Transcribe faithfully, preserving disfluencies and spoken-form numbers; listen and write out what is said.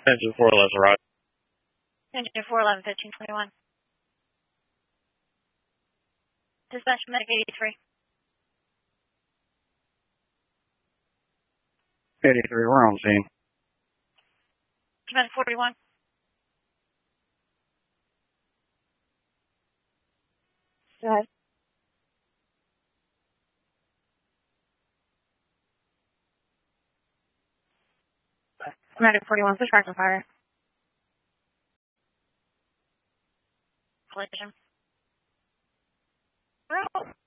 Engine four eleven, right. Engine four eleven, fifteen twenty-one. Dispatch medic eighty-three. eighty-three, we're on scene. Medic forty-one. Go ahead. Medic forty-one, push back and fire. Collision.